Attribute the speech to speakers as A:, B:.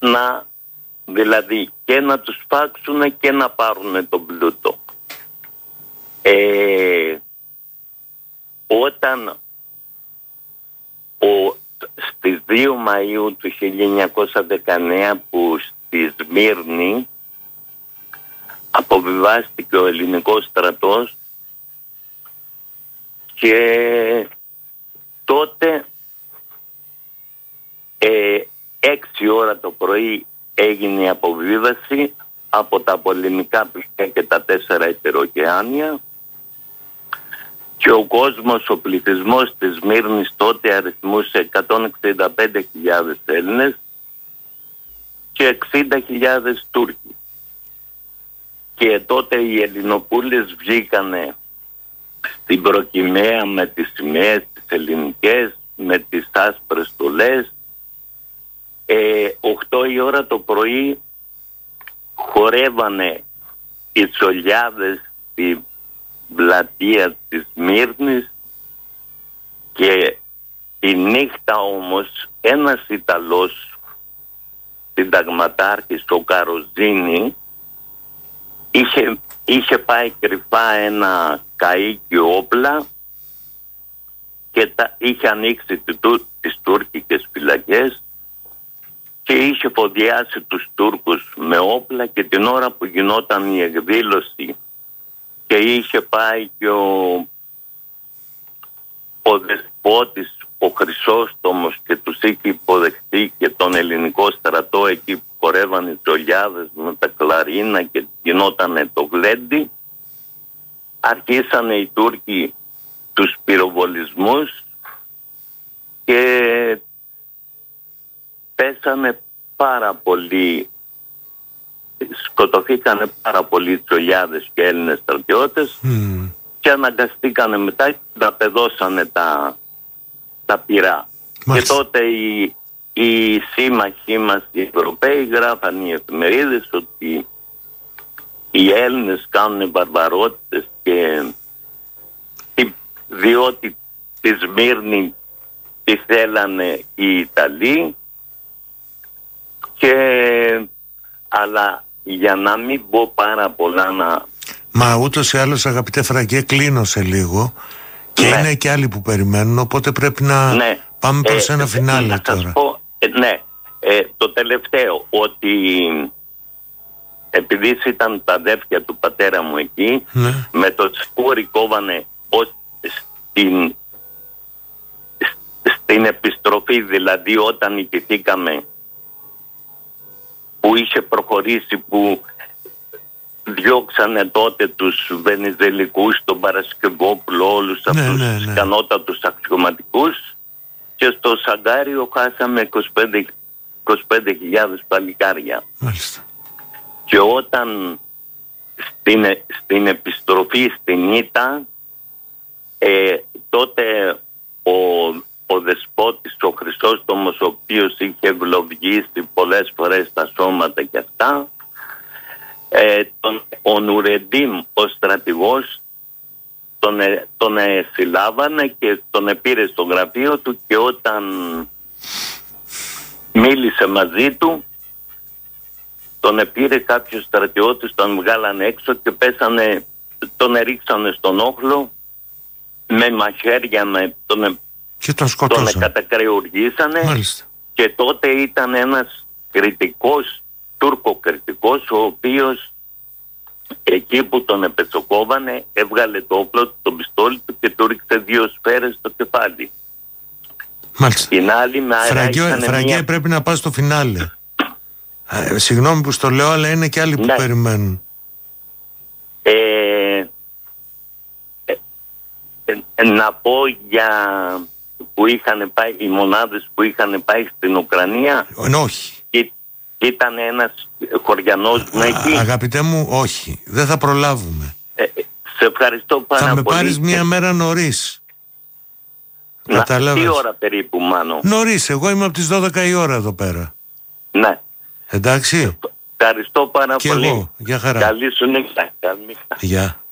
A: δηλαδή και να τους φάξουν και να πάρουν τον πλούτο. Όταν στις 2 Μαΐου του 1919 που στη Σμύρνη αποβιβάστηκε ο ελληνικός στρατός, και τότε 6 ώρα το πρωί έγινε η αποβίβαση από τα πολεμικά πλοία και τα 4 υπεροκεάνια, και ο κόσμος, ο πληθυσμός της Σμύρνης τότε αριθμούσε 165.000 Έλληνες και 60.000 Τούρκοι. Και τότε οι Ελληνοπούλες βγήκανε στην Προκυμαία με τις σημαίες τις ελληνικές, με τις άσπρες στολές. 8 η ώρα το πρωί χορεύανε οι τσολιάδες στη πλατεία της Σμύρνης, και τη νύχτα όμως ένας Ιταλός συνταγματάρχης, ο Καροζίνη, είχε πάει κρυφά ένα καΐκι όπλα και είχε ανοίξει τις τουρκικές φυλακές και είχε φοδιάσει τους Τούρκους με όπλα, και την ώρα που γινόταν η εκδήλωση και είχε πάει και ο δεσπότης, ο Χρυσόστομος, και τους είχε υποδεχτεί και τον ελληνικό στρατό εκεί που χορεύαν οι τσολιάδες με τα κλαρίνα και γινότανε το γλέντι, αρχίσανε οι Τούρκοι τους πυροβολισμούς και πέσανε πάρα πολλοί, σκοτωθήκανε πάρα πολλοί τσολιάδες και Έλληνες στρατιώτες, και αναγκαστήκανε μετά και τα πεδώσανε τα πυρά. Μάλιστα. Και τότε οι σύμμαχοί μας, οι Ευρωπαίοι, γράφαν οι εφημερίδες ότι οι Έλληνες κάνουν βαρβαρότητες, και διότι τη Σμύρνη τη θέλανε οι Ιταλοί, αλλά για να μην πω πάρα πολλά
B: Μα ούτως ή άλλως, αγαπητέ Φραγκέ, κλείνω σε λίγο και είναι και άλλοι που περιμένουν, οπότε πρέπει να πάμε προς ένα φινάλε τώρα.
A: Πω, το τελευταίο, ότι επειδή ήταν τα αδέρφια του πατέρα μου εκεί, με το τσπούρι κόβανε στην επιστροφή, δηλαδή όταν ιτηθήκαμε, που είχε προχωρήσει, που διώξανε τότε τους Βενιζελικούς, τον Παρασκευόπουλο, όλους αυτούς τους ικανότατους αξιωματικούς, και στο Σαγκάριο χάσαμε 25.000 παλικάρια. Μάλιστα. Και όταν στην επιστροφή στην Ήττα, τότε ο δεσπότης, ο Χρυσόστομος, ο οποίος είχε ευλογήσει πολλές φορές τα σώματα και αυτά, ο Νουρεντίμ, ο στρατηγός, τον συλλάβανε και τον πήρε στο γραφείο του, και όταν μίλησε μαζί του, τον πήρε κάποιος στρατιώτης, τον βγάλανε έξω και τον ρίξανε στον όχλο με μαχαίρια,
B: και τον
A: κατακρεουργήσανε.
B: Μάλιστα.
A: Και τότε ήταν ένας τουρκοκριτικός, ο οποίος εκεί που τον επετσοκόβανε έβγαλε το όπλο του, το πιστόλι του, και του ρίξε 2 σφαίρες στο κεφάλι.
B: Μάλιστα.
A: Την άλλη μέρα
B: Φραγκέ, πρέπει να πας στο φινάλε. Συγγνώμη που στο λέω, αλλά είναι και άλλοι που περιμένουν.
A: Να πω για που είχαν πάει οι μονάδες που είχαν πάει στην Ουκρανία.
B: Όχι.
A: Ήταν ένας χωριανός μου εκεί.
B: Αγαπητέ μου, όχι. Δεν θα προλάβουμε.
A: Σε ευχαριστώ πάρα πολύ.
B: Θα με πάρεις μια μέρα νωρίς.
A: Τι ώρα περίπου, Μάνο?
B: Νωρίς, εγώ είμαι από τις 12 η ώρα εδώ πέρα.
A: Ναι.
B: Εντάξει.
A: Ευχαριστώ πάρα
B: και
A: πολύ.
B: Εγώ, για χαρά.
A: Καλή σου νύχτα.
B: Γεια.